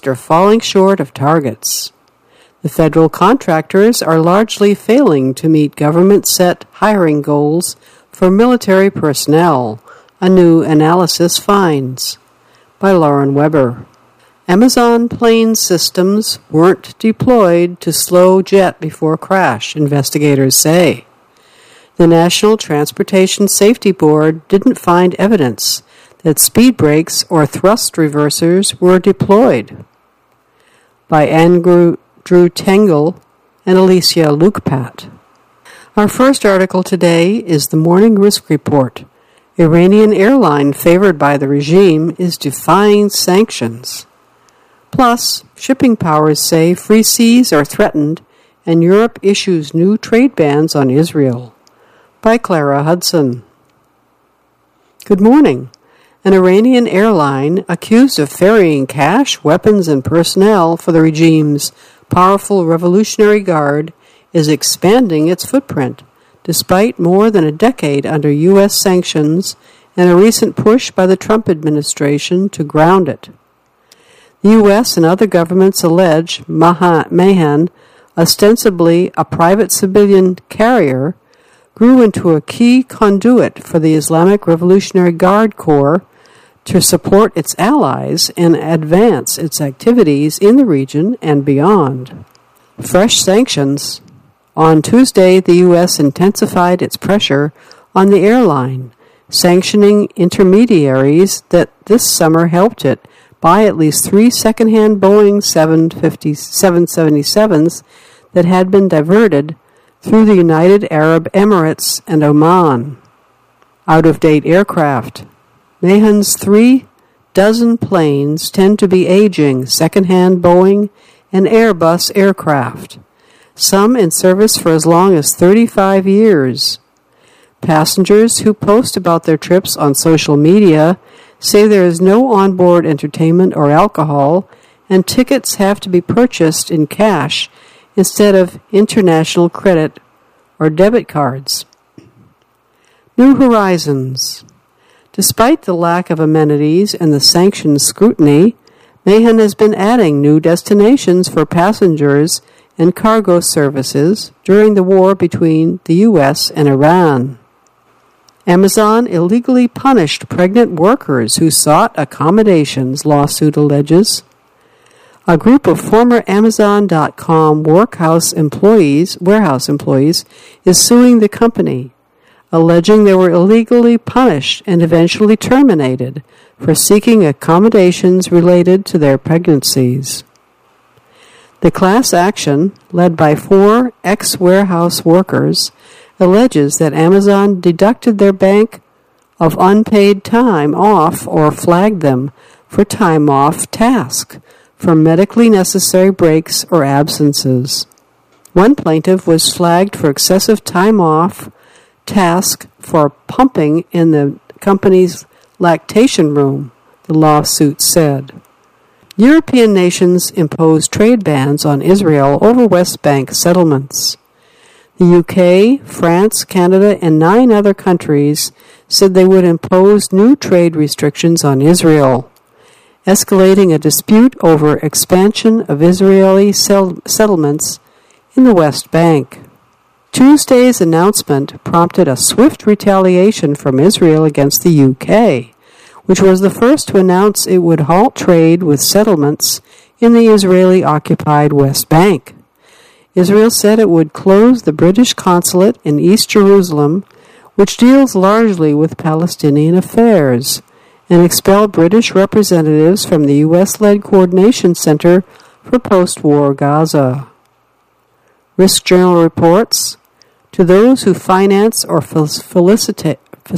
costs are falling short of targets. The federal contractors are largely failing to meet government-set hiring goals for military personnel, a new analysis finds. By Lauren Weber. Amazon plane systems weren't deployed to slow jet before crash, investigators say. The National Transportation Safety Board didn't find evidence that speed brakes or thrust reversers were deployed. By Andrew Tengel and Alicia Lukpat. Our first article today is the Morning Risk Report. Iranian airline favored by the regime is defying sanctions. Plus, shipping powers say free seas are threatened and Europe issues new trade bans on Israel. By Clara Hudson. Good morning. An Iranian airline accused of ferrying cash, weapons, and personnel for the regime's powerful Revolutionary Guard is expanding its footprint, despite more than a decade under U.S. sanctions and a recent push by the Trump administration to ground it. The U.S. and other governments allege Mahan, ostensibly a private civilian carrier, grew into a key conduit for the Islamic Revolutionary Guard Corps to support its allies and advance its activities in the region and beyond. Fresh sanctions. On Tuesday, the U.S. intensified its pressure on the airline, sanctioning intermediaries that this summer helped it buy at least 3 second-hand Boeing 777s that had been diverted through the United Arab Emirates and Oman. Out-of-date aircraft. Mahan's 3 dozen planes tend to be aging second-hand Boeing and Airbus aircraft, some in service for as long as 35 years. Passengers who post about their trips on social media say there is no onboard entertainment or alcohol, and tickets have to be purchased in cash instead of international credit or debit cards. New Horizons. Despite the lack of amenities and the sanctioned scrutiny, Mahan has been adding new destinations for passengers and cargo services during the war between the U.S. and Iran. Amazon illegally punished pregnant workers who sought accommodations, lawsuit alleges. A group of former Amazon.com warehouse employees is suing the company, alleging they were illegally punished and eventually terminated for seeking accommodations related to their pregnancies. The class action, led by 4 ex-warehouse workers, alleges that Amazon deducted their bank of unpaid time off or flagged them for time off task for medically necessary breaks or absences. One plaintiff was flagged for excessive time off task for pumping in the company's lactation room, the lawsuit said. European nations imposed trade bans on Israel over West Bank settlements. The UK, France, Canada, and 9 other countries said they would impose new trade restrictions on Israel, escalating a dispute over expansion of Israeli settlements in the West Bank. Tuesday's announcement prompted a swift retaliation from Israel against the UK, which was the first to announce it would halt trade with settlements in the Israeli-occupied West Bank. Israel said it would close the British consulate in East Jerusalem, which deals largely with Palestinian affairs, and expel British representatives from the U.S.-led Coordination Center for Post-War Gaza. Risk Journal reports, to those who finance or facilitate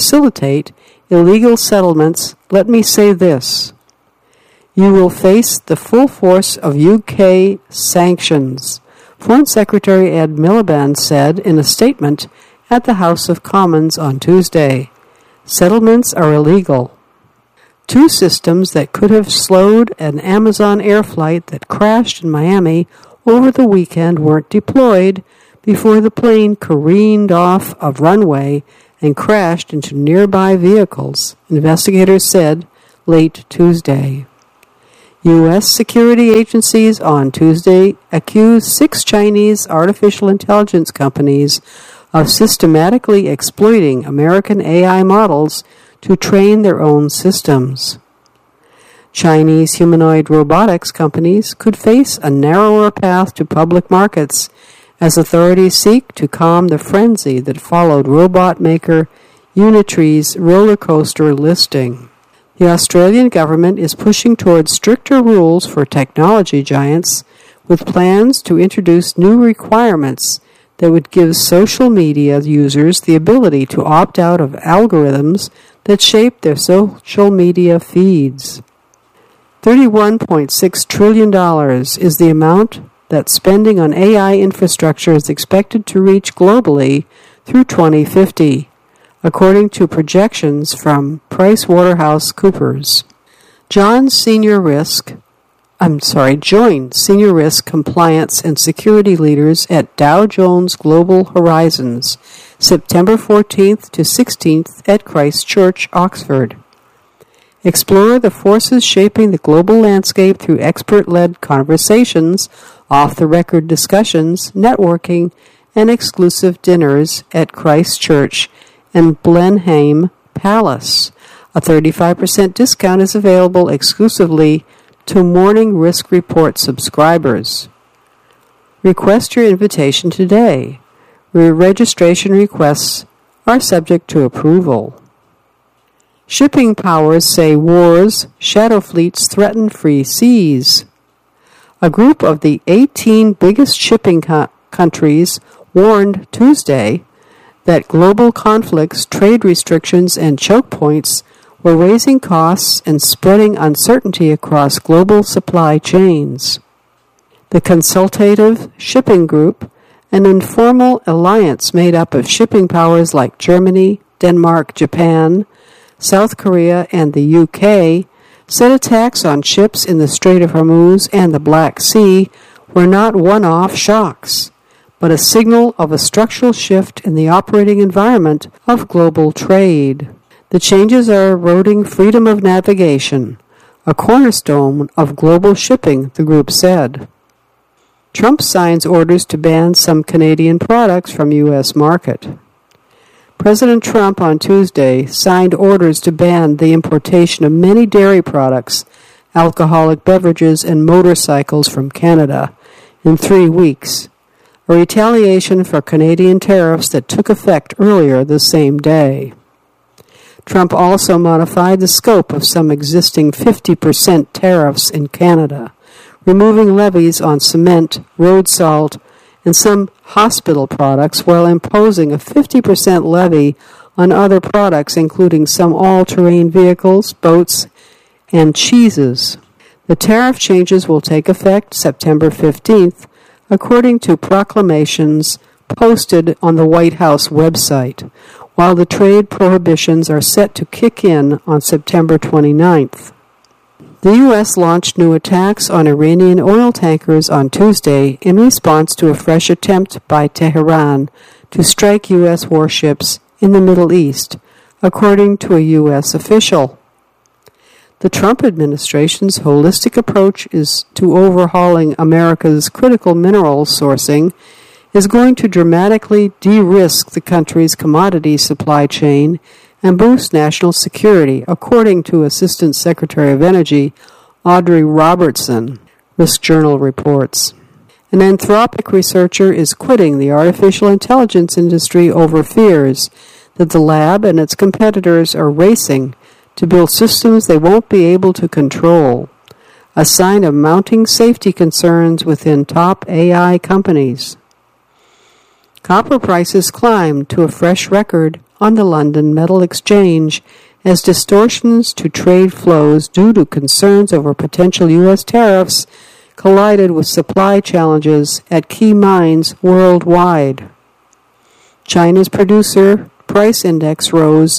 illegal settlements, let me say this. You will face the full force of UK sanctions, Foreign Secretary Ed Miliband said in a statement at the House of Commons on Tuesday. Settlements are illegal. 2 systems that could have slowed an Amazon air flight that crashed in Miami over the weekend weren't deployed before the plane careened off a runway and crashed into nearby vehicles, investigators said late Tuesday. U.S. security agencies on Tuesday accused 6 Chinese artificial intelligence companies of systematically exploiting American AI models to train their own systems. Chinese humanoid robotics companies could face a narrower path to public markets as authorities seek to calm the frenzy that followed robot maker Unitree's roller coaster listing. The Australian government is pushing towards stricter rules for technology giants, with plans to introduce new requirements that would give social media users the ability to opt out of algorithms that shape their social media feeds. $31.6 trillion is the amount that spending on AI infrastructure is expected to reach globally through 2050. According to projections from PricewaterhouseCoopers. Joint senior risk compliance and security leaders at Dow Jones Global Horizons, September 14th to 16th at Christ Church, Oxford. Explore the forces shaping the global landscape through expert-led conversations, off-the-record discussions, networking, and exclusive dinners at Christ Church and Blenheim Palace. A 35% discount is available exclusively to Morning Risk Report subscribers. Request your invitation today. Registration requests are subject to approval. Shipping powers say wars, shadow fleets threaten free seas. A group of the 18 biggest shipping countries warned Tuesday that global conflicts, trade restrictions, and choke points were raising costs and spreading uncertainty across global supply chains. The Consultative Shipping Group, an informal alliance made up of shipping powers like Germany, Denmark, Japan, South Korea, and the UK, said attacks on ships in the Strait of Hormuz and the Black Sea were not one-off shocks, but a signal of a structural shift in the operating environment of global trade. The changes are eroding freedom of navigation, a cornerstone of global shipping, the group said. Trump signs orders to ban some Canadian products from U.S. market. President Trump on Tuesday signed orders to ban the importation of many dairy products, alcoholic beverages, and motorcycles from Canada in 3 weeks, a retaliation for Canadian tariffs that took effect earlier the same day. Trump also modified the scope of some existing 50% tariffs in Canada, removing levies on cement, road salt, and some hospital products while imposing a 50% levy on other products including some all-terrain vehicles, boats, and cheeses. The tariff changes will take effect September 15th, according to proclamations posted on the White House website, while the trade prohibitions are set to kick in on September 29th. The U.S. launched new attacks on Iranian oil tankers on Tuesday in response to a fresh attempt by Tehran to strike U.S. warships in the Middle East, according to a U.S. official. The Trump administration's holistic approach to overhauling America's critical mineral sourcing is going to dramatically de-risk the country's commodity supply chain and boost national security, according to Assistant Secretary of Energy Audrey Robertson, Risk Journal reports. An Anthropic researcher is quitting the artificial intelligence industry over fears that the lab and its competitors are racing to build systems they won't be able to control, a sign of mounting safety concerns within top AI companies. Copper prices climbed to a fresh record on the London Metal Exchange as distortions to trade flows due to concerns over potential U.S. tariffs collided with supply challenges at key mines worldwide. China's producer price index rose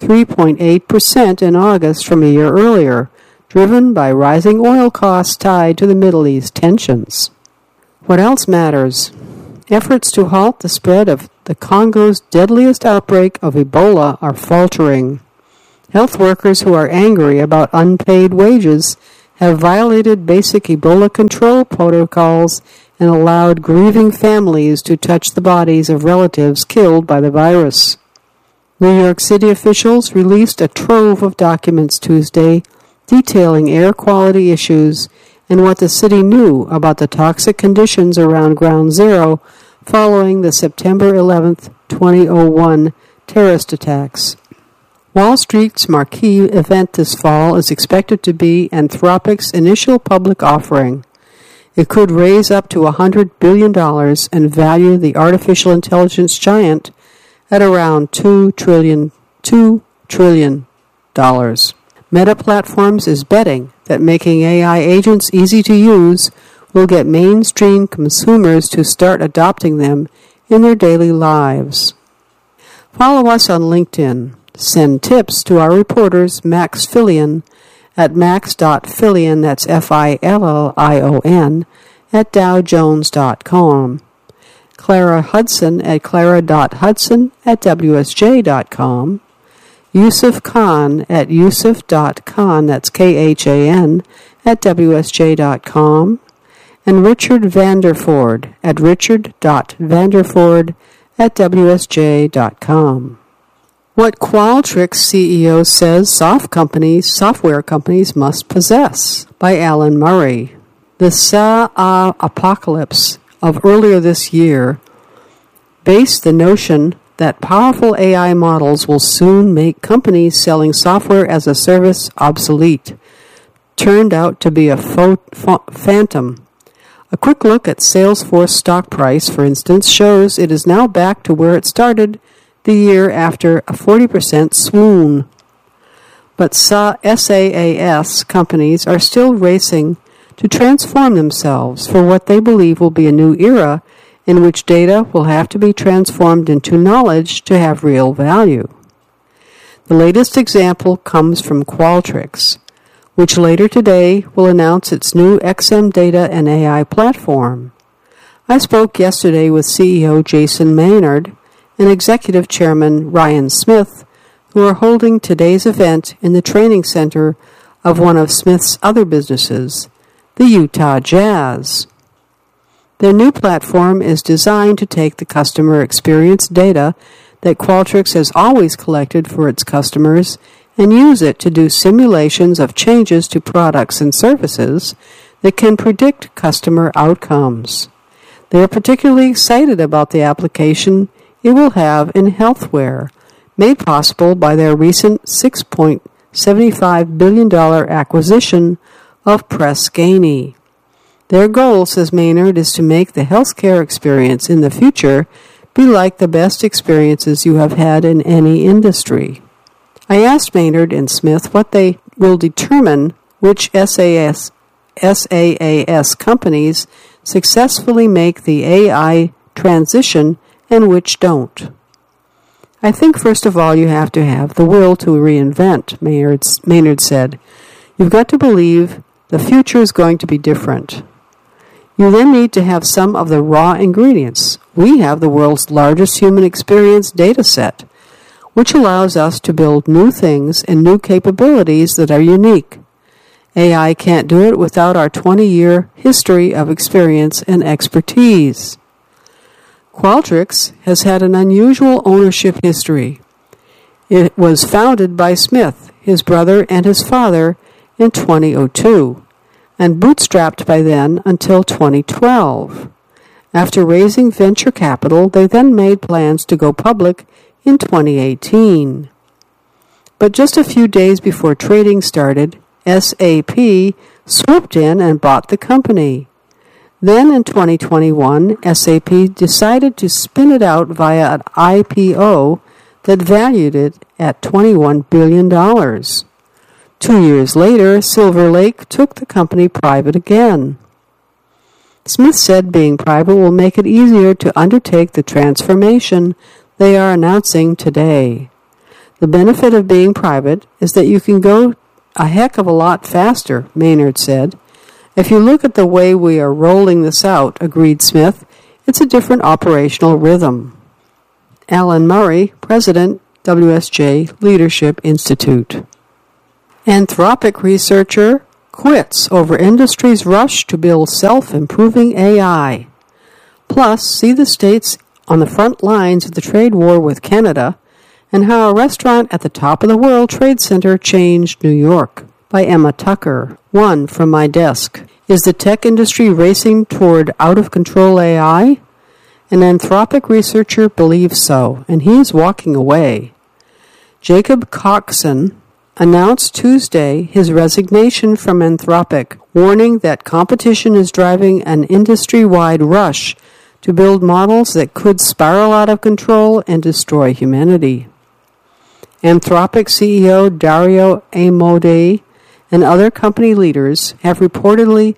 3.8% in August from a year earlier, driven by rising oil costs tied to the Middle East tensions. What else matters? Efforts to halt the spread of the Congo's deadliest outbreak of Ebola are faltering. Health workers who are angry about unpaid wages have violated basic Ebola control protocols and allowed grieving families to touch the bodies of relatives killed by the virus. New York City officials released a trove of documents Tuesday detailing air quality issues and what the city knew about the toxic conditions around Ground Zero following the September 11, 2001 terrorist attacks. Wall Street's marquee event this fall is expected to be Anthropic's initial public offering. It could raise up to $100 billion and value the artificial intelligence giant at around $2 trillion. Meta Platforms is betting that making AI agents easy to use will get mainstream consumers to start adopting them in their daily lives. Follow us on LinkedIn. Send tips to our reporters Max Fillion at max.fillion, that's Fillion, at dowjones.com. Clara Hudson at clara.hudson at wsj.com. Yusuf Khan at yusuf.khan, that's Khan, at wsj.com. And Richard Vanderford at richard.vanderford at wsj.com. What Qualtrics CEO says software companies must possess, by Alan Murray. The SaaS apocalypse of earlier this year based the notion that powerful AI models will soon make companies selling software as a service obsolete. Turned out to be a phantom. A quick look at Salesforce stock price, for instance, shows it is now back to where it started the year after a 40% swoon. But SaaS companies are still racing to transform themselves for what they believe will be a new era in which data will have to be transformed into knowledge to have real value. The latest example comes from Qualtrics, which later today will announce its new XM data and AI platform. I spoke yesterday with CEO Jason Maynard and Executive Chairman Ryan Smith, who are holding today's event in the training center of one of Smith's other businesses, the Utah Jazz. Their new platform is designed to take the customer experience data that Qualtrics has always collected for its customers and use it to do simulations of changes to products and services that can predict customer outcomes. They are particularly excited about the application it will have in healthware, made possible by their recent $6.75 billion acquisition of Press Ganey. Their goal, says Maynard, is to make the healthcare experience in the future be like the best experiences you have had in any industry. I asked Maynard and Smith what they will determine which SaaS companies successfully make the AI transition and which don't. I think, first of all, you have to have the will to reinvent, Maynard said. You've got to believe the future is going to be different. You then need to have some of the raw ingredients. We have the world's largest human experience data set, which allows us to build new things and new capabilities that are unique. AI can't do it without our 20-year history of experience and expertise. Qualtrics has had an unusual ownership history. It was founded by Smith, his brother, and his father in 2002, and bootstrapped by then until 2012. After raising venture capital, they then made plans to go public in 2018. But just a few days before trading started, SAP swooped in and bought the company. Then in 2021, SAP decided to spin it out via an IPO that valued it at $21 billion. 2 years later, Silver Lake took the company private again. Smith said being private will make it easier to undertake the transformation they are announcing today. The benefit of being private is that you can go a heck of a lot faster, Maynard said. If you look at the way we are rolling this out, agreed Smith, it's a different operational rhythm. Alan Murray, President, WSJ Leadership Institute. Anthropic researcher quits over industry's rush to build self-improving AI. Plus, see the states on the front lines of the trade war with Canada and how a restaurant at the top of the World Trade Center changed New York. By Emma Tucker. One from my desk. Is the tech industry racing toward out-of-control AI? An Anthropic researcher believes so, and he is walking away. Jacob Coxon announced Tuesday his resignation from Anthropic, warning that competition is driving an industry-wide rush to build models that could spiral out of control and destroy humanity. Anthropic CEO Dario Amodei and other company leaders have repeatedly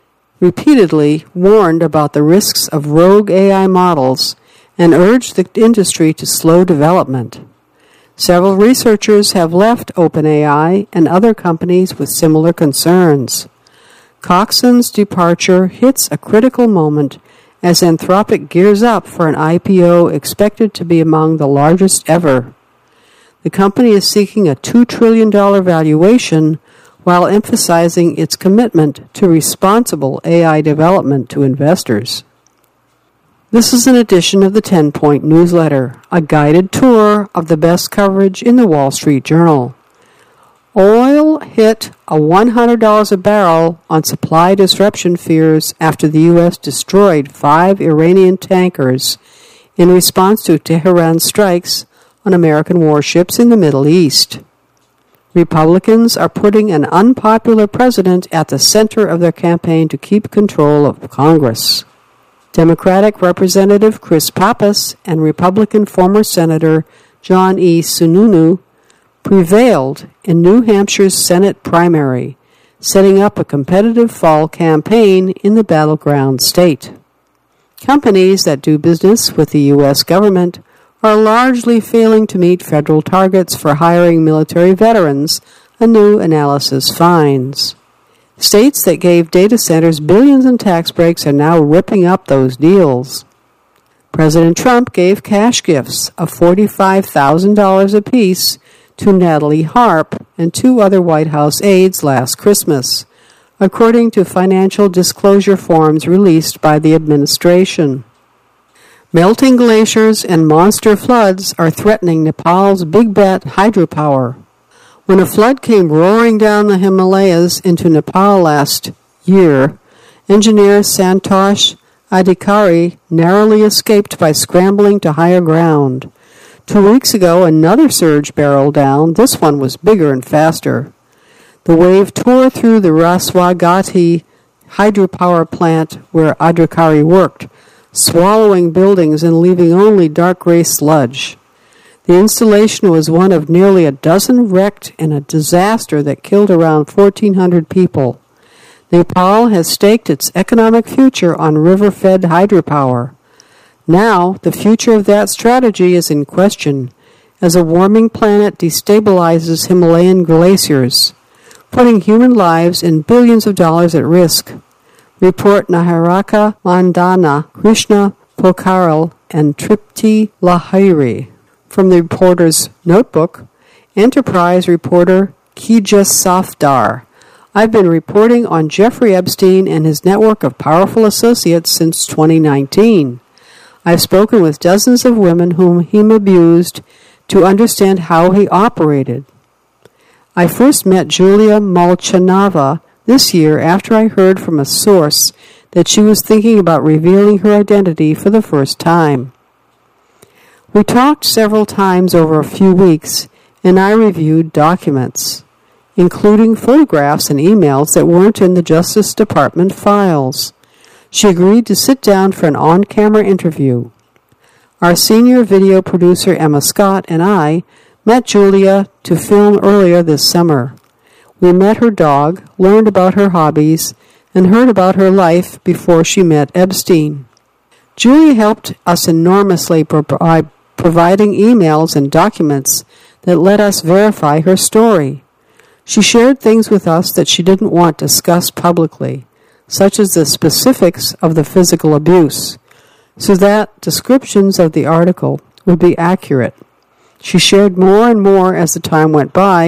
warned about the risks of rogue AI models and urged the industry to slow development. Several researchers have left OpenAI and other companies with similar concerns. Coxon's departure hits a critical moment as Anthropic gears up for an IPO expected to be among the largest ever. The company is seeking a $2 trillion valuation while emphasizing its commitment to responsible AI development to investors. This is an edition of the 10-Point Newsletter, a guided tour of the best coverage in the Wall Street Journal. Oil hit a $100 a barrel on supply disruption fears after the U.S. destroyed 5 Iranian tankers in response to Tehran's strikes on American warships in the Middle East. Republicans are putting an unpopular president at the center of their campaign to keep control of Congress. Democratic Representative Chris Pappas and Republican former Senator John E. Sununu prevailed in New Hampshire's Senate primary, setting up a competitive fall campaign in the battleground state. Companies that do business with the U.S. government are largely failing to meet federal targets for hiring military veterans, a new analysis finds. States that gave data centers billions in tax breaks are now ripping up those deals. President Trump gave cash gifts of $45,000 apiece to Natalie Harp and 2 other White House aides last Christmas, according to financial disclosure forms released by the administration. Melting glaciers and monster floods are threatening Nepal's big bet hydropower. When a flood came roaring down the Himalayas into Nepal last year, engineer Santosh Adhikari narrowly escaped by scrambling to higher ground. 2 weeks ago, another surge barreled down. This one was bigger and faster. The wave tore through the Raswagati hydropower plant where Adhikari worked, swallowing buildings and leaving only dark gray sludge. The installation was one of nearly a dozen wrecked in a disaster that killed around 1,400 people. Nepal has staked its economic future on river-fed hydropower. Now, the future of that strategy is in question as a warming planet destabilizes Himalayan glaciers, putting human lives and billions of dollars at risk. Report Naharaka Mandana, Krishna Pokaral, and Tripti Lahiri. From the reporter's notebook, Enterprise reporter Kija Safdar. I've been reporting on Jeffrey Epstein and his network of powerful associates since 2019. I've spoken with dozens of women whom he abused to understand how he operated. I first met Julia Molchanova this year after I heard from a source that she was thinking about revealing her identity for the first time. We talked several times over a few weeks, and I reviewed documents, including photographs and emails that weren't in the Justice Department files. She agreed to sit down for an on-camera interview. Our senior video producer Emma Scott and I met Julia to film earlier this summer. We met her dog, learned about her hobbies, and heard about her life before she met Epstein. Julia helped us enormously by providing emails and documents that let us verify her story. She shared things with us that she didn't want discussed publicly, such as the specifics of the physical abuse, so that descriptions of the article would be accurate. She shared more and more as the time went by,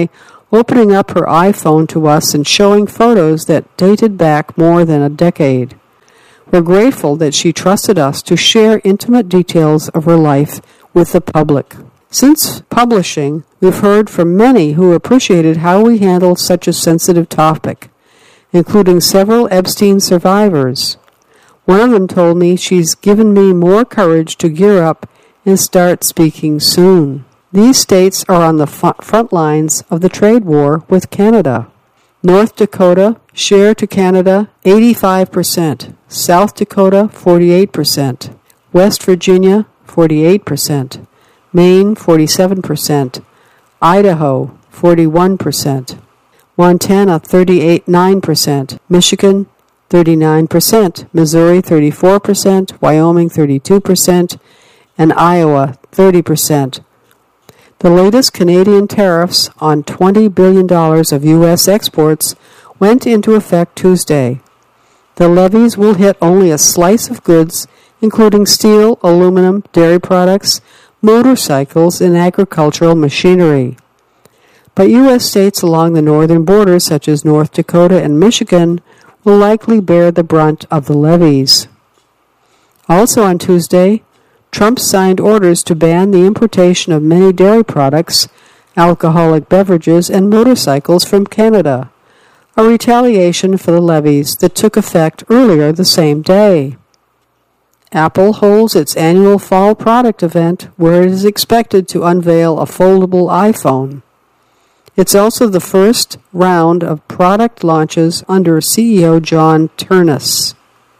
opening up her iPhone to us and showing photos that dated back more than a decade. We're grateful that she trusted us to share intimate details of her life with the public. Since publishing, we've heard from many who appreciated how we handled such a sensitive topic, including several Epstein survivors. One of them told me she's given me more courage to gear up and start speaking soon. These states are on the front lines of the trade war with Canada. North Dakota, share to Canada, 85%. South Dakota, 48%. West Virginia, 48%. Maine, 47%. Idaho, 41%. Montana, 9%. Michigan, 39%. Missouri, 34%. Wyoming, 32%. And Iowa, 30%. The latest Canadian tariffs on $20 billion of U.S. exports went into effect Tuesday. The levies will hit only a slice of goods, including steel, aluminum, dairy products, motorcycles, and agricultural machinery. But U.S. states along the northern border, such as North Dakota and Michigan, will likely bear the brunt of the levies. Also on Tuesday, Trump signed orders to ban the importation of many dairy products, alcoholic beverages, and motorcycles from Canada, a retaliation for the levies that took effect earlier the same day. Apple holds its annual fall product event where it is expected to unveil a foldable iPhone. It's also the first round of product launches under CEO John Ternus.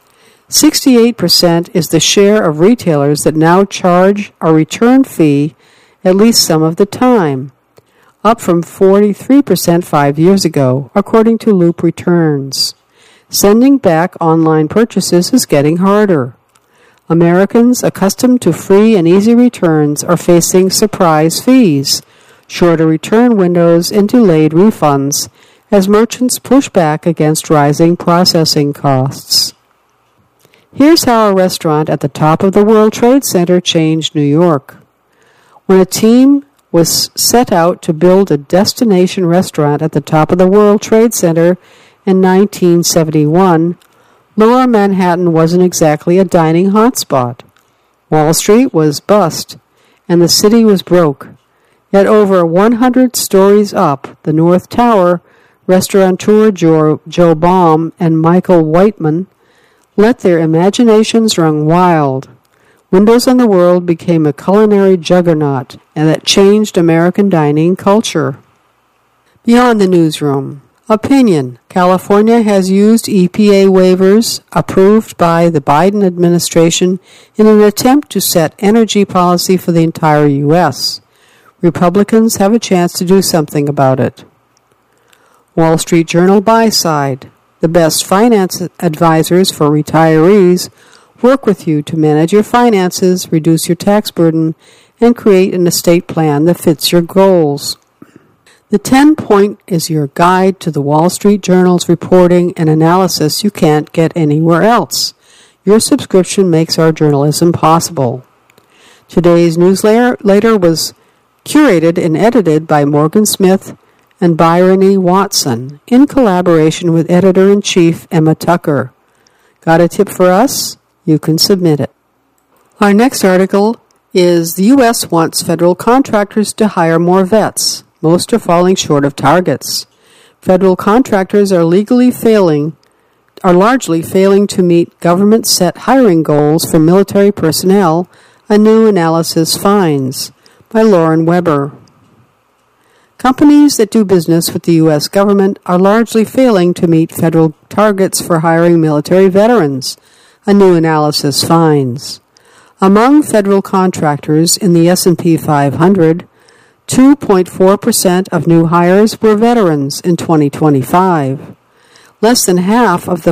68% is the share of retailers that now charge a return fee at least some of the time, up from 43% 5 years ago, according to Loop Returns. Sending back online purchases is getting harder. Americans accustomed to free and easy returns are facing surprise fees, shorter return windows, and delayed refunds as merchants push back against rising processing costs. Here's how a restaurant at the top of the World Trade Center changed New York. When a team was set out to build a destination restaurant at the top of the World Trade Center in 1971, Lower Manhattan wasn't exactly a dining hotspot. Wall Street was bust, and the city was broke. Yet over 100 stories up, the North Tower, restaurateur Joe Baum and Michael Whiteman let their imaginations run wild. Windows on the World became a culinary juggernaut, and that changed American dining culture. Beyond the newsroom. Opinion. California has used EPA waivers approved by the Biden administration in an attempt to set energy policy for the entire U.S. Republicans have a chance to do something about it. Wall Street Journal buy side. The best finance advisors for retirees work with you to manage your finances, reduce your tax burden, and create an estate plan that fits your goals. The 10-point is your guide to the Wall Street Journal's reporting and analysis you can't get anywhere else. Your subscription makes our journalism possible. Today's newsletter was curated and edited by Morgan Smith and Byron E. Watson, in collaboration with Editor-in-Chief Emma Tucker. Got a tip for us? You can submit it. Our next article is the U.S. wants federal contractors to hire more vets. Most are falling short of targets. Federal contractors are largely failing to meet government-set hiring goals for military personnel, a new analysis finds, by Lauren Weber. Companies that do business with the U.S. government are largely failing to meet federal targets for hiring military veterans, a new analysis finds. Among federal contractors in the S&P 500, 2.4% of new hires were veterans in 2025, less than half of the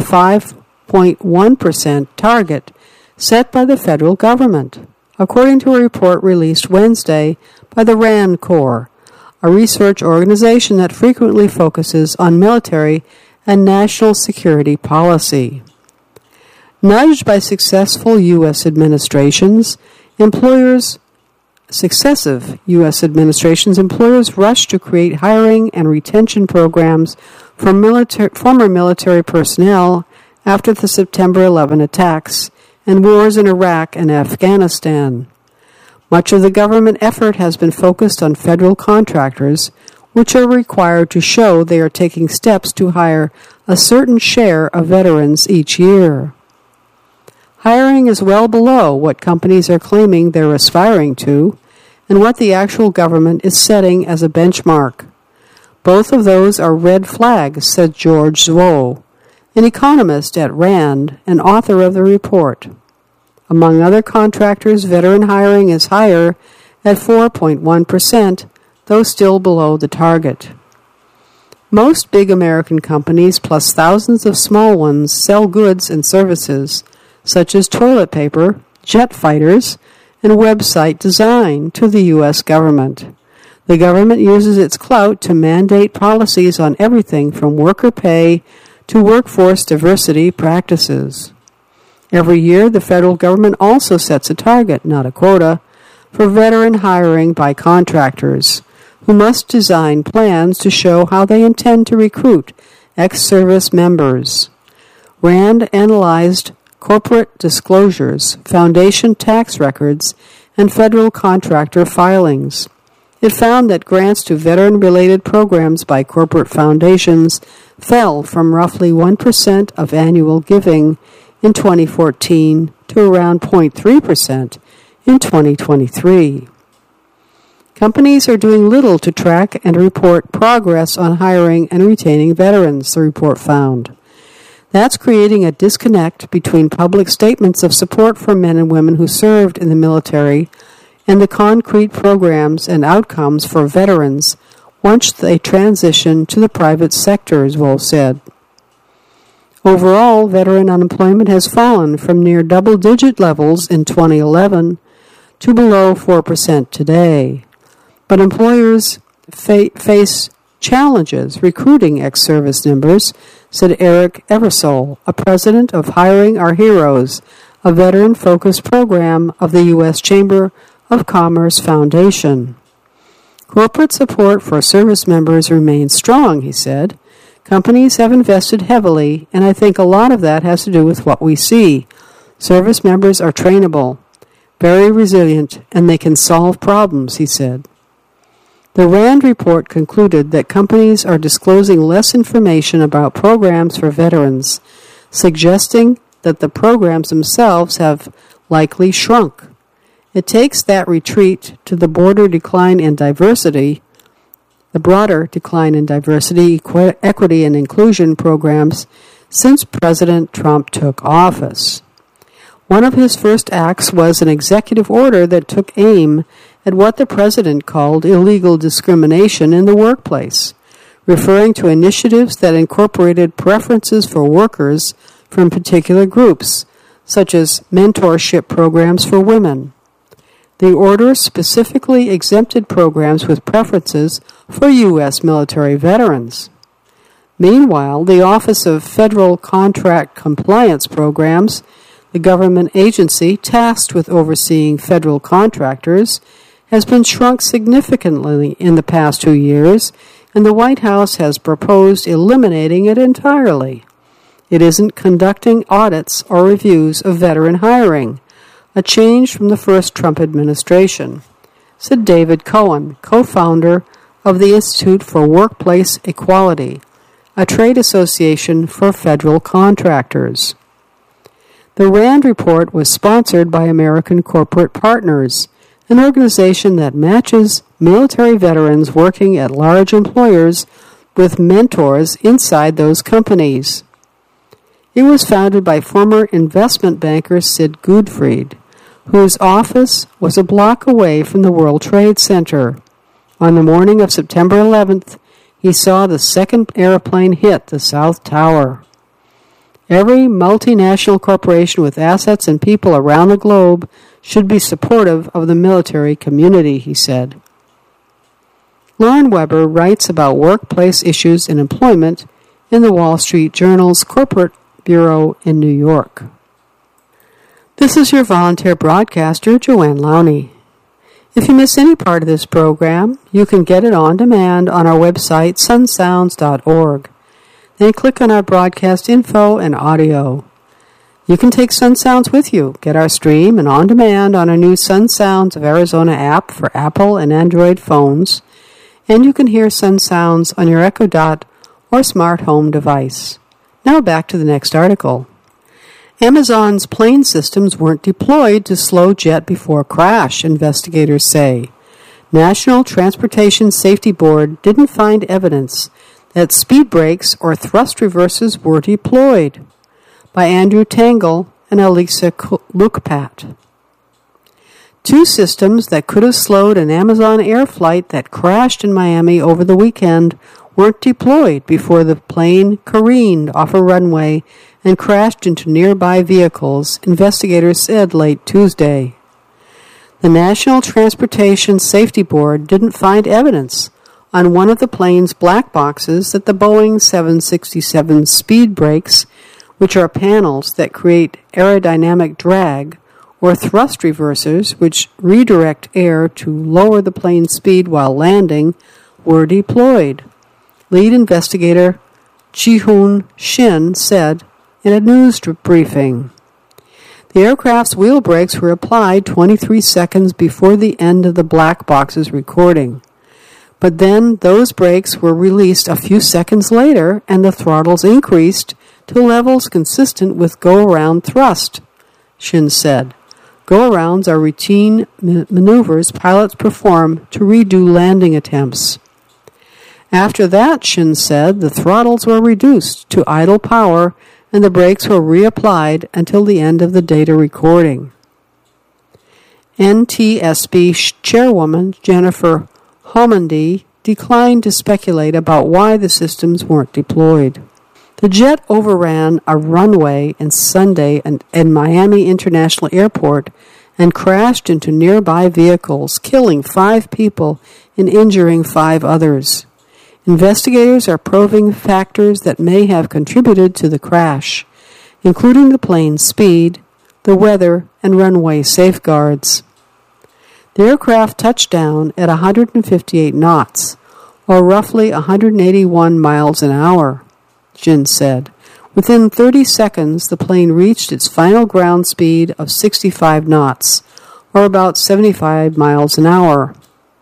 5.1% target set by the federal government, according to a report released Wednesday by the RAND Corps, a research organization that frequently focuses on military and national security policy. Nudged by successful U.S. administrations, employers successive U.S. administrations, employers rushed to create hiring and retention programs for former military personnel after the September 11 attacks and wars in Iraq and Afghanistan. Much of the government effort has been focused on federal contractors, which are required to show they are taking steps to hire a certain share of veterans each year. Hiring is well below what companies are claiming they're aspiring to and what the actual government is setting as a benchmark. Both of those are red flags, said George Zwo, an economist at RAND and author of the report. Among other contractors, veteran hiring is higher at 4.1%, though still below the target. Most big American companies, plus thousands of small ones, sell goods and services, such as toilet paper, jet fighters, and website design to the U.S. government. The government uses its clout to mandate policies on everything from worker pay to workforce diversity practices. Every year, the federal government also sets a target, not a quota, for veteran hiring by contractors, who must design plans to show how they intend to recruit ex-service members. RAND analyzed corporate disclosures, foundation tax records, and federal contractor filings. It found that grants to veteran-related programs by corporate foundations fell from roughly 1% of annual giving in 2014 to around 0.3% in 2023. Companies are doing little to track and report progress on hiring and retaining veterans, the report found. That's creating a disconnect between public statements of support for men and women who served in the military and the concrete programs and outcomes for veterans once they transition to the private sector, as Zwo said. Overall, veteran unemployment has fallen from near double-digit levels in 2011 to below 4% today. But employers face challenges recruiting ex-service members, said Eric Eversole, a president of Hiring Our Heroes, a veteran-focused program of the U.S. Chamber of Commerce Foundation. Corporate support for service members remains strong, he said. Companies have invested heavily, and I think a lot of that has to do with what we see. Service members are trainable, very resilient, and they can solve problems, he said. The RAND report concluded that companies are disclosing less information about programs for veterans, suggesting that the programs themselves have likely shrunk. It takes that retreat to the broader decline in diversity, equity, and inclusion programs since President Trump took office. One of his first acts was an executive order that took aim at what the president called illegal discrimination in the workplace, referring to initiatives that incorporated preferences for workers from particular groups, such as mentorship programs for women. The order specifically exempted programs with preferences for U.S. military veterans. Meanwhile, the Office of Federal Contract Compliance Programs, the government agency tasked with overseeing federal contractors, has been shrunk significantly in the past 2 years, and the White House has proposed eliminating it entirely. It isn't conducting audits or reviews of veteran hiring, a change from the first Trump administration, said David Cohen, co-founder of the Institute for Workplace Equality, a trade association for federal contractors. The RAND report was sponsored by American Corporate Partners, an organization that matches military veterans working at large employers with mentors inside those companies. It was founded by former investment banker Sid Goodfried, whose office was a block away from the World Trade Center. On the morning of September 11th, he saw the second airplane hit the South Tower. Every multinational corporation with assets and people around the globe should be supportive of the military community, he said. Lauren Weber writes about workplace issues and employment in the Wall Street Journal's Corporate Bureau in New York. This is your volunteer broadcaster, Joanne Lowney. If you miss any part of this program, you can get it on demand on our website, sunsounds.org. Then click on our broadcast info and audio. You can take Sun Sounds with you. Get our stream and on demand on our new Sun Sounds of Arizona app for Apple and Android phones. And you can hear Sun Sounds on your Echo Dot or smart home device. Now back to the next article. Amazon's plane systems weren't deployed to slow jet before crash, investigators say. National Transportation Safety Board didn't find evidence that speed brakes or thrust reversers were deployed. By Andrew Tangle and Elisa Lukpat. Two systems that could have slowed an Amazon Air flight that crashed in Miami over the weekend weren't deployed before the plane careened off a runway and crashed into nearby vehicles, investigators said late Tuesday. The National Transportation Safety Board didn't find evidence on one of the plane's black boxes that the Boeing 767 speed brakes, which are panels that create aerodynamic drag, or thrust reversers, which redirect air to lower the plane's speed while landing, were deployed. Lead investigator Ji-Hoon Shin said in a news briefing. The aircraft's wheel brakes were applied 23 seconds before the end of the black box's recording. But then those brakes were released a few seconds later and the throttles increased to levels consistent with go-around thrust, Shin said. Go-arounds are routine maneuvers pilots perform to redo landing attempts. After that, Shin said, the throttles were reduced to idle power and the brakes were reapplied until the end of the data recording. NTSB chairwoman Jennifer Homendy declined to speculate about why the systems weren't deployed. The jet overran a runway on Sunday in Miami International Airport and crashed into nearby vehicles, killing 5 people and injuring 5 others. Investigators are probing factors that may have contributed to the crash, including the plane's speed, the weather, and runway safeguards. The aircraft touched down at 158 knots, or roughly 181 miles an hour. Jin said. Within 30 seconds, the plane reached its final ground speed of 65 knots, or about 75 miles an hour.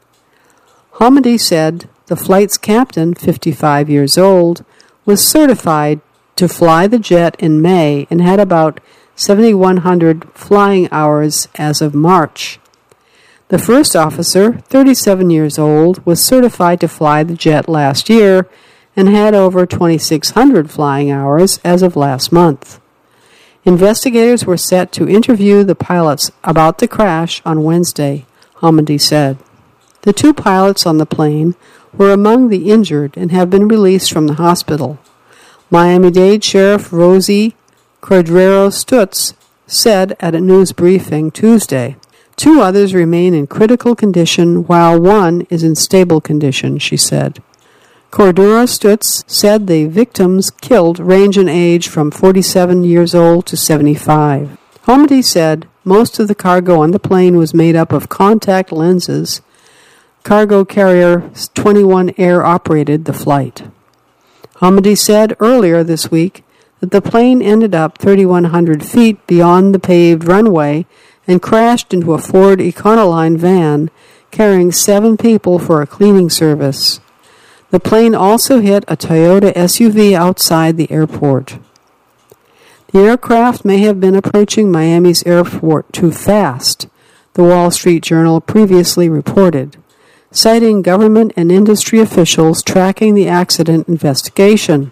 Hamidi said the flight's captain, 55 years old, was certified to fly the jet in May and had about 7,100 flying hours as of March. The first officer, 37 years old, was certified to fly the jet last year and had over 2,600 flying hours as of last month. Investigators were set to interview the pilots about the crash on Wednesday, Hamidi said. The 2 pilots on the plane were among the injured and have been released from the hospital. Miami-Dade Sheriff Rosie Cordero-Stutz said at a news briefing Tuesday. 2 others remain in critical condition while 1 is in stable condition, she said. Cordero-Stutz said the victims killed range in age from 47 years old to 75. Hamidi said most of the cargo on the plane was made up of contact lenses. Cargo carrier 21 Air operated the flight. Hamidi said earlier this week that the plane ended up 3,100 feet beyond the paved runway and crashed into a Ford Econoline van carrying 7 people for a cleaning service. The plane also hit a Toyota SUV outside the airport. The aircraft may have been approaching Miami's airport too fast, the Wall Street Journal previously reported, citing government and industry officials tracking the accident investigation.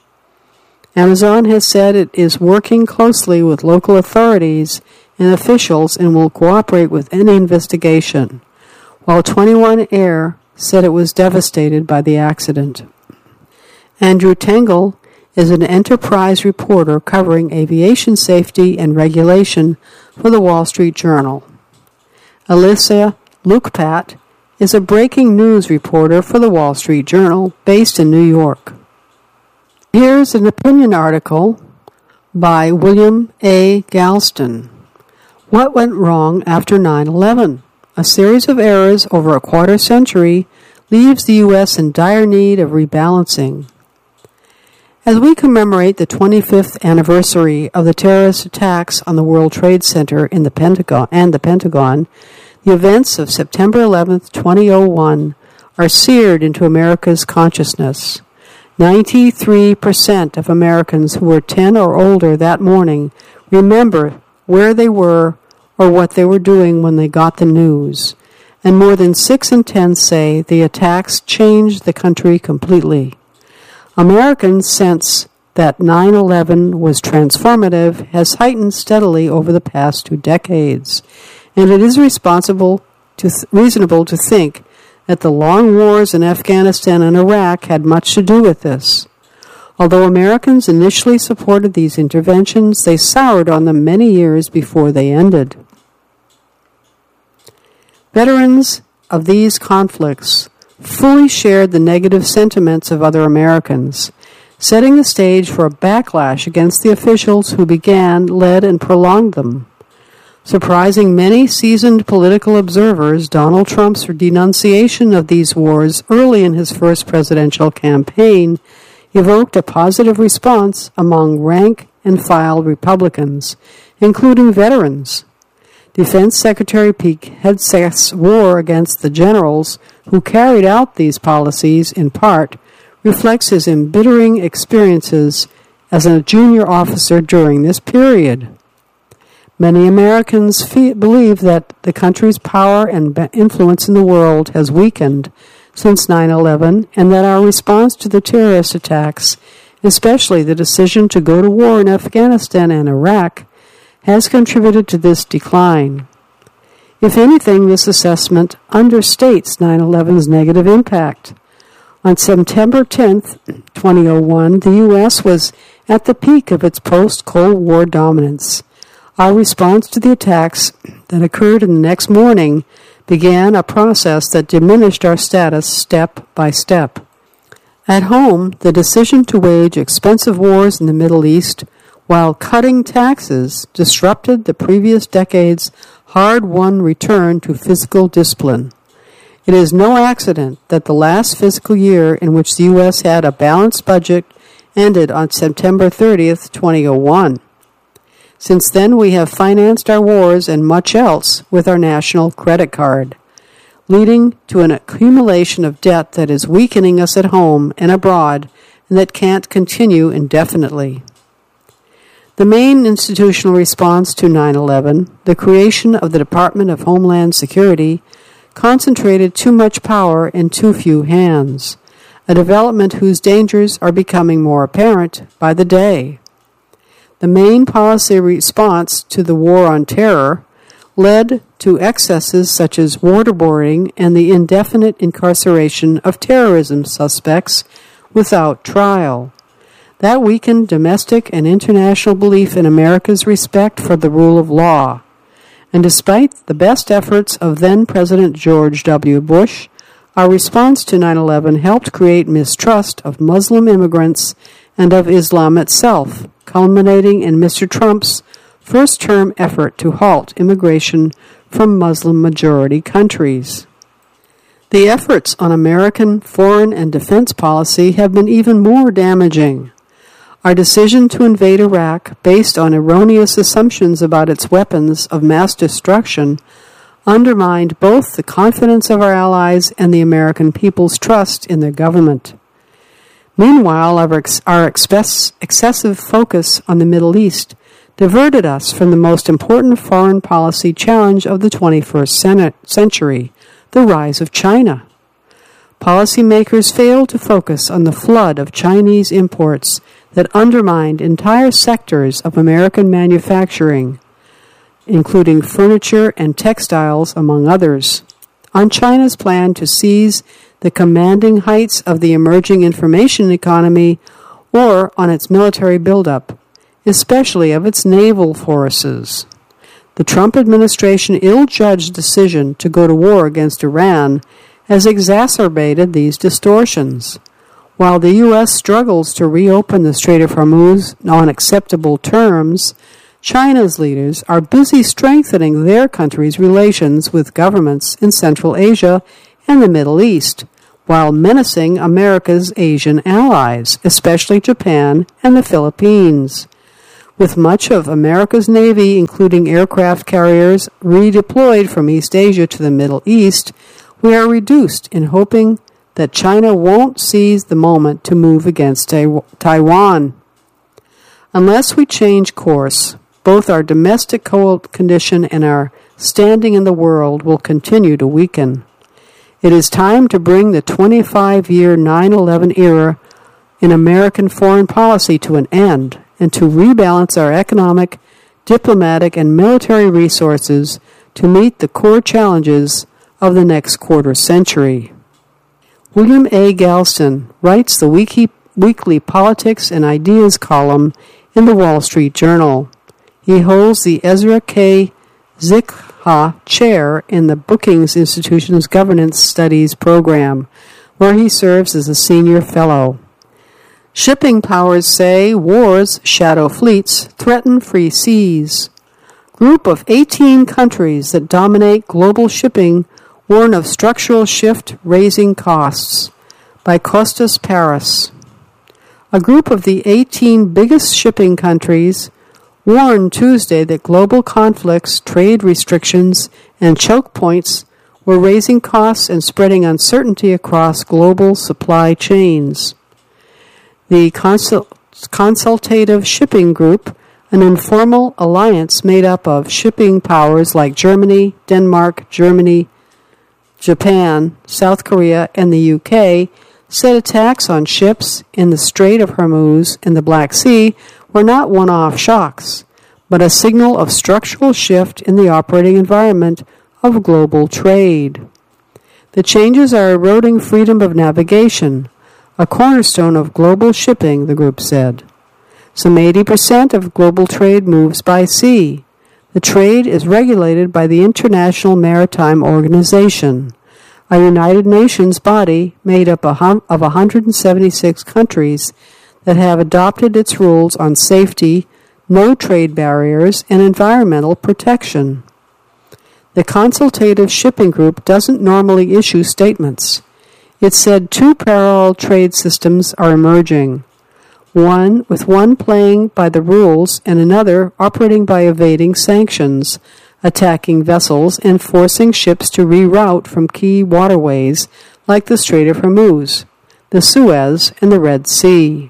Amazon has said it is working closely with local authorities and officials and will cooperate with any investigation, while 21 Air said it was devastated by the accident. Andrew Tangle is an enterprise reporter covering aviation safety and regulation for the Wall Street Journal. Elisa Lukpat is a breaking news reporter for the Wall Street Journal based in New York. Here's an opinion article by William A. Galston. What went wrong after 9/11? a series of errors over a quarter century leaves the U.S. in dire need of rebalancing. As we commemorate the 25th anniversary of the terrorist attacks on the World Trade Center in the Pentagon, the events of September 11, 2001 are seared into America's consciousness. 93% of Americans who were 10 or older that morning remember where they were or what they were doing when they got the news. And more than 6 in 10 say the attacks changed the country completely. Americans' sense that 9/11 was transformative has heightened steadily over the past 2 decades, and it is reasonable to think that the long wars in Afghanistan and Iraq had much to do with this. Although Americans initially supported these interventions, they soured on them many years before they ended. Veterans of these conflicts fully shared the negative sentiments of other Americans, setting the stage for a backlash against the officials who began, led, and prolonged them. Surprising many seasoned political observers, Donald Trump's denunciation of these wars early in his first presidential campaign evoked a positive response among rank-and-file Republicans, including veterans. Defense Secretary Pete Hegseth's war against the generals who carried out these policies, in part, reflects his embittering experiences as a junior officer during this period. Many Americans believe that the country's power and influence in the world has weakened since 9/11, and that our response to the terrorist attacks, especially the decision to go to war in Afghanistan and Iraq, has contributed to this decline. If anything, this assessment understates 9/11's negative impact. On September 10, 2001, the U.S. was at the peak of its post-Cold War dominance. Our response to the attacks that occurred in the next morning began a process that diminished our status step by step. At home, the decision to wage expensive wars in the Middle East while cutting taxes disrupted the previous decade's hard-won return to fiscal discipline. It is no accident that the last fiscal year in which the U.S. had a balanced budget ended on September 30th, 2001. Since then, we have financed our wars and much else with our national credit card, leading to an accumulation of debt that is weakening us at home and abroad and that can't continue indefinitely. The main institutional response to 9/11, the creation of the Department of Homeland Security, concentrated too much power in too few hands, a development whose dangers are becoming more apparent by the day. The main policy response to the war on terror led to excesses such as waterboarding and the indefinite incarceration of terrorism suspects without trial. That weakened domestic and international belief in America's respect for the rule of law. And despite the best efforts of then-President George W. Bush, our response to 9/11 helped create mistrust of Muslim immigrants and of Islam itself, culminating in Mr. Trump's first-term effort to halt immigration from Muslim-majority countries. The efforts on American foreign and defense policy have been even more damaging. Our decision to invade Iraq, based on erroneous assumptions about its weapons of mass destruction, undermined both the confidence of our allies and the American people's trust in their government. Meanwhile, our excessive focus on the Middle East diverted us from the most important foreign policy challenge of the 21st century, the rise of China. Policymakers failed to focus on the flood of Chinese imports that undermined entire sectors of American manufacturing, including furniture and textiles, among others, on China's plan to seize the commanding heights of the emerging information economy, or on its military buildup, especially of its naval forces. The Trump administration ill-judged decision to go to war against Iran has exacerbated these distortions. While the U.S. struggles to reopen the Strait of Hormuz on acceptable terms, China's leaders are busy strengthening their country's relations with governments in Central Asia and the Middle East, while menacing America's Asian allies, especially Japan and the Philippines. With much of America's Navy, including aircraft carriers, redeployed from East Asia to the Middle East, we are reduced in hoping that China won't seize the moment to move against Taiwan. Unless we change course, both our domestic condition and our standing in the world will continue to weaken. It is time to bring the 25-year 9/11 era in American foreign policy to an end and to rebalance our economic, diplomatic, and military resources to meet the core challenges of the next quarter century. William A. Galston writes the weekly Politics and Ideas column in the Wall Street Journal. He holds the Ezra K. Zikha Chair in the Brookings Institution's Governance Studies program, where he serves as a senior fellow. Shipping powers say war's shadow fleets threaten free seas. Group of 18 countries that dominate global shipping warn of structural shift raising costs, by Costas Paris. A group of the 18 biggest shipping countries warned Tuesday that global conflicts, trade restrictions, and choke points were raising costs and spreading uncertainty across global supply chains. The Consultative Shipping Group, an informal alliance made up of shipping powers like Germany, Denmark, Japan, South Korea, and the UK, said attacks on ships in the Strait of Hormuz and the Black Sea were not one-off shocks, but a signal of structural shift in the operating environment of global trade. The changes are eroding freedom of navigation, a cornerstone of global shipping, the group said. Some 80% of global trade moves by sea. The trade is regulated by the International Maritime Organization, a United Nations body made up of 176 countries that have adopted its rules on safety, no trade barriers, and environmental protection. The Consultative Shipping Group doesn't normally issue statements. It said two parallel trade systems are emerging, one playing by the rules and another operating by evading sanctions, attacking vessels, and forcing ships to reroute from key waterways like the Strait of Hormuz, the Suez, and the Red Sea.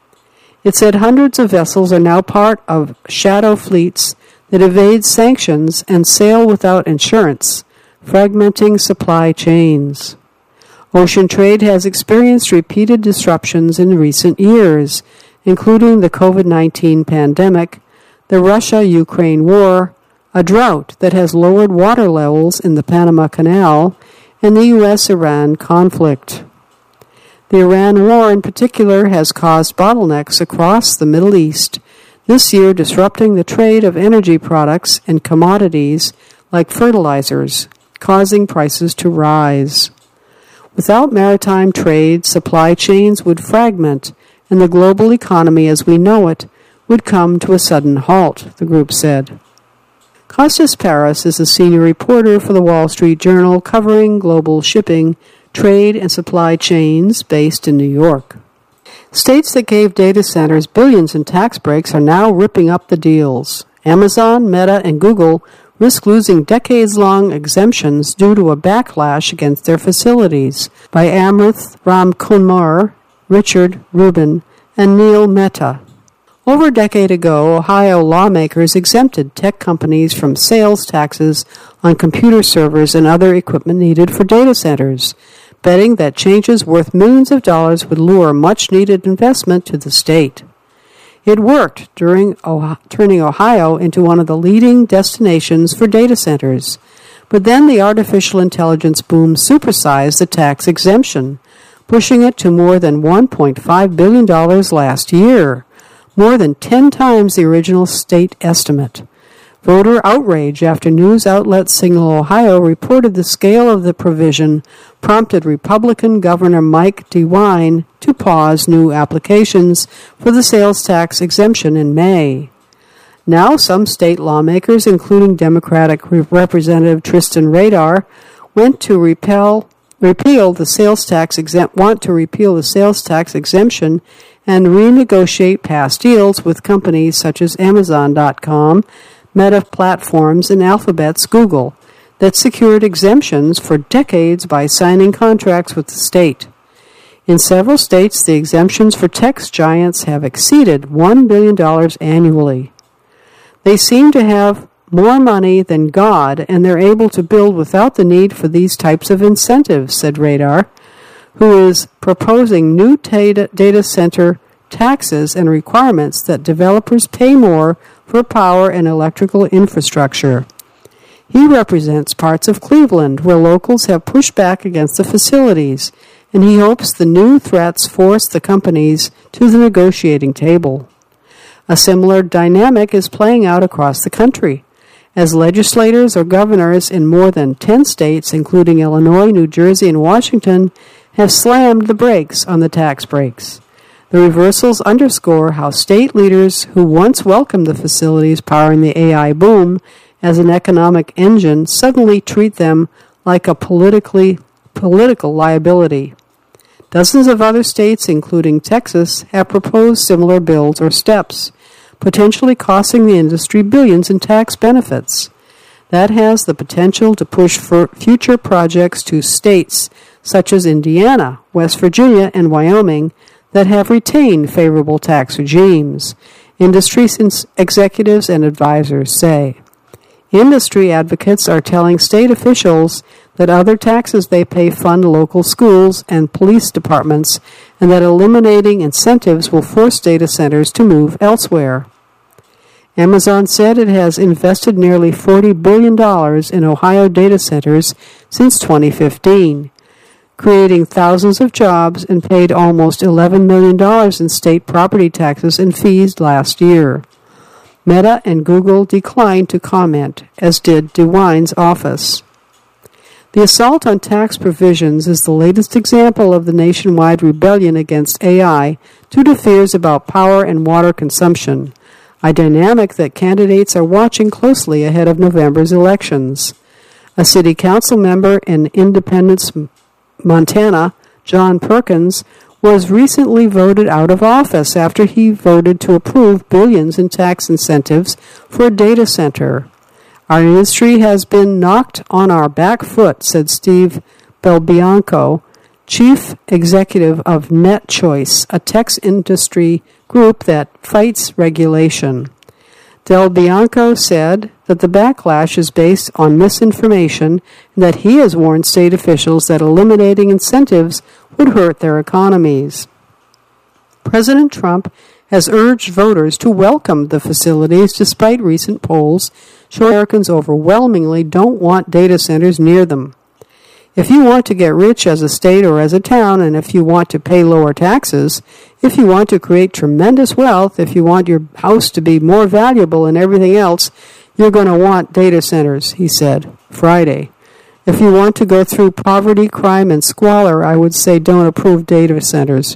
It said hundreds of vessels are now part of shadow fleets that evade sanctions and sail without insurance, fragmenting supply chains. Ocean trade has experienced repeated disruptions in recent years, including the COVID-19 pandemic, the Russia-Ukraine war, a drought that has lowered water levels in the Panama Canal, and the U.S.-Iran conflict. The Iran war in particular has caused bottlenecks across the Middle East, this year disrupting the trade of energy products and commodities like fertilizers, causing prices to rise. Without maritime trade, supply chains would fragment, and the global economy as we know it would come to a sudden halt, the group said. Costas Paris is a senior reporter for the Wall Street Journal covering global shipping, trade, and supply chains based in New York. States that gave data centers billions in tax breaks are now ripping up the deals. Amazon, Meta, and Google risk losing decades-long exemptions due to a backlash against their facilities, by Amrith Ramkumar, Richard Rubin, and Neil Mehta. Over a decade ago, Ohio lawmakers exempted tech companies from sales taxes on computer servers and other equipment needed for data centers, betting that changes worth millions of dollars would lure much-needed investment to the state. It worked, turning Ohio into one of the leading destinations for data centers. But then the artificial intelligence boom supersized the tax exemption, pushing it to more than $1.5 billion last year, more than 10 times the original state estimate. Voter outrage after news outlet Signal Ohio reported the scale of the provision prompted Republican Governor Mike DeWine to pause new applications for the sales tax exemption in May. Now some state lawmakers, including Democratic Representative Tristan Radar, want to repeal the sales tax exemption and renegotiate past deals with companies such as Amazon.com, Meta Platforms, and Alphabet's Google that secured exemptions for decades by signing contracts with the state. In several states, the exemptions for tech giants have exceeded $1 billion annually. They seem to have more money than God, and they're able to build without the need for these types of incentives, said Radar, who is proposing new data center taxes and requirements that developers pay more for power and electrical infrastructure. He represents parts of Cleveland where locals have pushed back against the facilities, and he hopes the new threats force the companies to the negotiating table. A similar dynamic is playing out across the country, as legislators or governors in more than 10 states, including Illinois, New Jersey, and Washington, have slammed the brakes on the tax breaks. The reversals underscore how state leaders who once welcomed the facilities powering the AI boom as an economic engine suddenly treat them like a political liability. Dozens of other states, including Texas, have proposed similar bills or steps, potentially costing the industry billions in tax benefits. That has the potential to push for future projects to states such as Indiana, West Virginia, and Wyoming that have retained favorable tax regimes, industry executives and advisors say. Industry advocates are telling state officials that other taxes they pay fund local schools and police departments, and that eliminating incentives will force data centers to move elsewhere. Amazon said it has invested nearly $40 billion in Ohio data centers since 2015, creating thousands of jobs and paid almost $11 million in state property taxes and fees last year. Meta and Google declined to comment, as did DeWine's office. The assault on tax provisions is the latest example of the nationwide rebellion against AI due to fears about power and water consumption, a dynamic that candidates are watching closely ahead of November's elections. A city council member in Independence, Montana, John Perkins, was recently voted out of office after he voted to approve billions in tax incentives for a data center. Our industry has been knocked on our back foot, said Steve Belbianco, chief executive of NetChoice, a tech industry group that fights regulation. Del Bianco said that the backlash is based on misinformation and that he has warned state officials that eliminating incentives would hurt their economies. President Trump has urged voters to welcome the facilities despite recent polls showing Americans overwhelmingly don't want data centers near them. If you want to get rich as a state or as a town, and if you want to pay lower taxes, if you want to create tremendous wealth, if you want your house to be more valuable and everything else, you're going to want data centers, he said Friday. If you want to go through poverty, crime, and squalor, I would say don't approve data centers.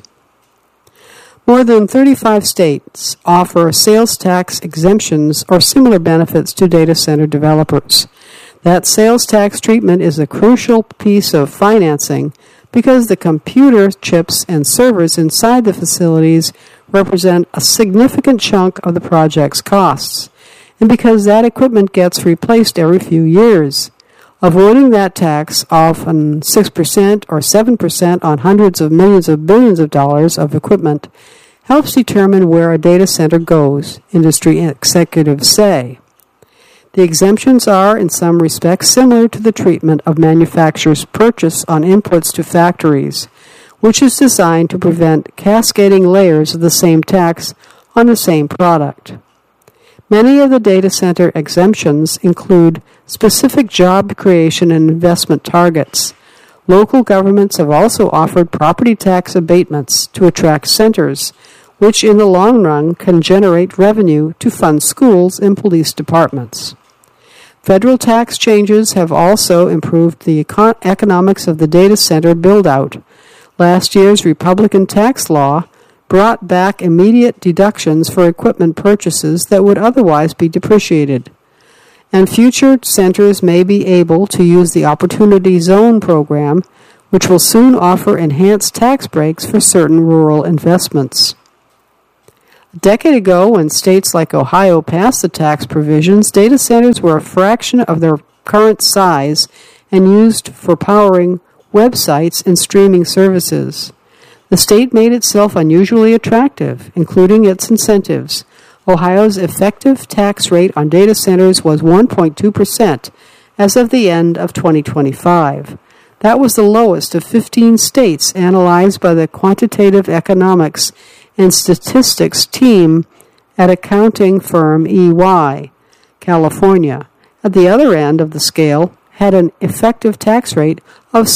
More than 35 states offer sales tax exemptions or similar benefits to data center developers. That sales tax treatment is a crucial piece of financing because the computer chips and servers inside the facilities represent a significant chunk of the project's costs, and because that equipment gets replaced every few years. Avoiding that tax, often 6% or 7% on hundreds of millions of billions of dollars of equipment, helps determine where a data center goes, industry executives say. The exemptions are, in some respects, similar to the treatment of manufacturers' purchase on inputs to factories, which is designed to prevent cascading layers of the same tax on the same product. Many of the data center exemptions include specific job creation and investment targets. Local governments have also offered property tax abatements to attract centers, which in the long run can generate revenue to fund schools and police departments. Federal tax changes have also improved the economics of the data center build-out. Last year's Republican tax law brought back immediate deductions for equipment purchases that would otherwise be depreciated. And future centers may be able to use the Opportunity Zone program, which will soon offer enhanced tax breaks for certain rural investments. A decade ago, when states like Ohio passed the tax provisions, data centers were a fraction of their current size and used for powering websites and streaming services. The state made itself unusually attractive, including its incentives. Ohio's effective tax rate on data centers was 1.2% as of the end of 2025. That was the lowest of 15 states analyzed by the Quantitative Economics and Statistics team at accounting firm EY. California, at the other end of the scale, had an effective tax rate of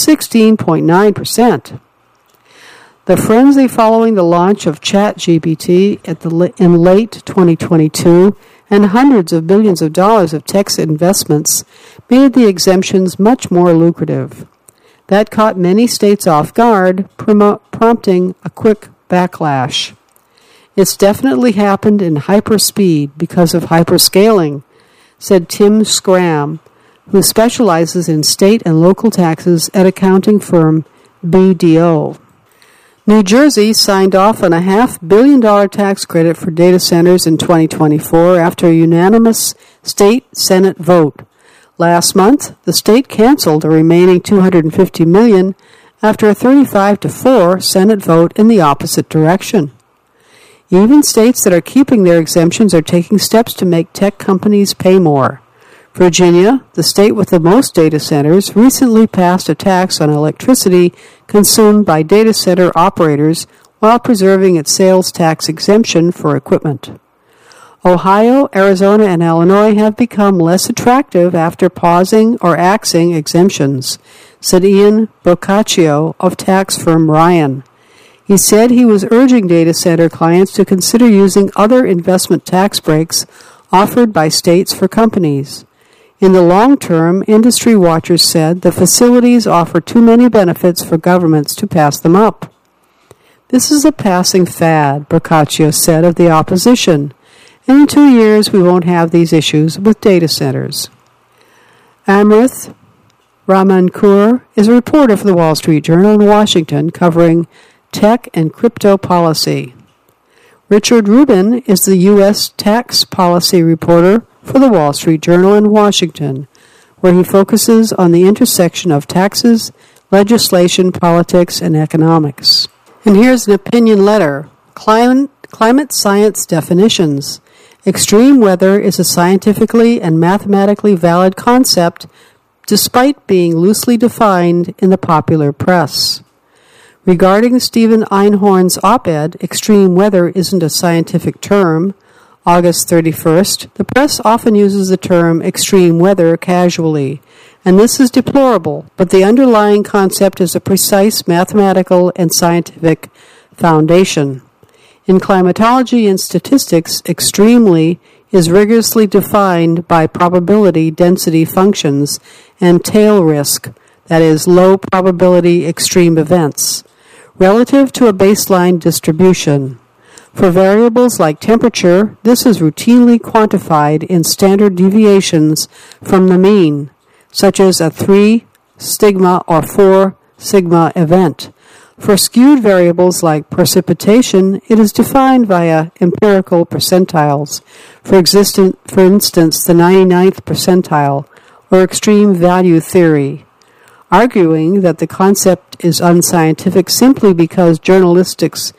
16.9%. The frenzy following the launch of ChatGPT in late 2022 and hundreds of billions of dollars of tech investments made the exemptions much more lucrative. That caught many states off guard, prompting a quick backlash. It's definitely happened in hyperspeed because of hyperscaling, said Tim Scram, who specializes in state and local taxes at accounting firm BDO. New Jersey signed off on a $500 million tax credit for data centers in 2024 after a unanimous state Senate vote. Last month, the state canceled the remaining $250 million after a 35-4 Senate vote in the opposite direction. Even states that are keeping their exemptions are taking steps to make tech companies pay more. Virginia, the state with the most data centers, recently passed a tax on electricity consumed by data center operators while preserving its sales tax exemption for equipment. Ohio, Arizona, and Illinois have become less attractive after pausing or axing exemptions, said Ian Boccaccio of tax firm Ryan. He said he was urging data center clients to consider using other investment tax breaks offered by states for companies. In the long term, industry watchers said the facilities offer too many benefits for governments to pass them up. This is a passing fad, Boccaccio said of the opposition, and in 2 years we won't have these issues with data centers. Amrith Ramankur is a reporter for the Wall Street Journal in Washington covering tech and crypto policy. Richard Rubin is the U.S. tax policy reporter for the Wall Street Journal in Washington, where he focuses on the intersection of taxes, legislation, politics, and economics. And here's an opinion letter. Climate science definitions. Extreme weather is a scientifically and mathematically valid concept despite being loosely defined in the popular press. Regarding Stephen Einhorn's op-ed, extreme weather isn't a scientific term. August 31st, the press often uses the term extreme weather casually, and this is deplorable, but the underlying concept is a precise mathematical and scientific foundation. In climatology and statistics, extremely is rigorously defined by probability density functions and tail risk, that is, low probability extreme events, relative to a baseline distribution. For variables like temperature, this is routinely quantified in standard deviations from the mean, such as a 3 sigma or 4 sigma event. For skewed variables like precipitation, it is defined via empirical percentiles, for instance, the 99th percentile, or extreme value theory. Arguing that the concept is unscientific simply because journalists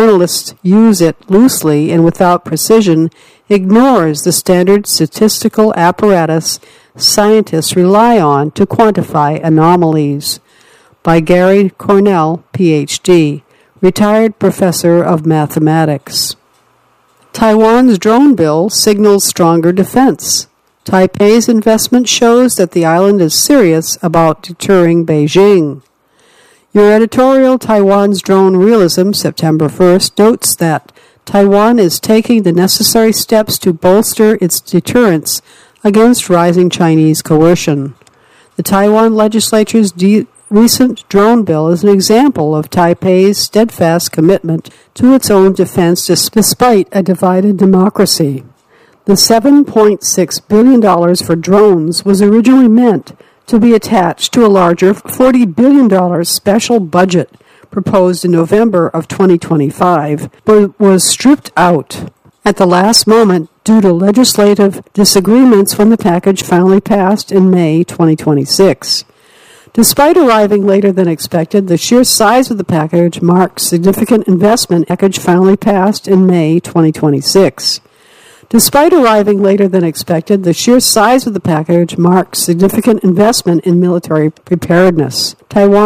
use it loosely and without precision ignores the standard statistical apparatus scientists rely on to quantify anomalies. By Gary Cornell, Ph.D., retired professor of mathematics. Taiwan's drone bill signals stronger defense. Taipei's investment shows that the island is serious about deterring Beijing. Your editorial, Taiwan's Drone Realism, September 1st, notes that Taiwan is taking the necessary steps to bolster its deterrence against rising Chinese coercion. The Taiwan legislature's recent drone bill is an example of Taipei's steadfast commitment to its own defense despite a divided democracy. The $7.6 billion for drones was originally meant to be attached to a larger $40 billion special budget proposed in November of 2025, but was stripped out at the last moment due to legislative disagreements when the package finally passed in May 2026. Despite arriving later than expected, the sheer size of the package marks significant investment. Package finally passed in May 2026. Despite arriving later than expected, the sheer size of the package marks significant investment in military preparedness. Taiwan